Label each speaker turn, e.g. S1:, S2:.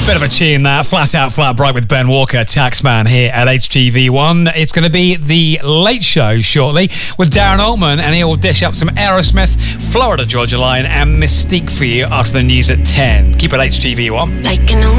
S1: Bit of a tune that, Flat Out, Flat Bright with Ben Walker, Taxman here at HTV1. It's going to be the Late Show shortly with Darren Altman, and he'll dish up some Aerosmith, Florida Georgia Line and Mystique for you after the news at 10. Keep it HTV1.
S2: Like an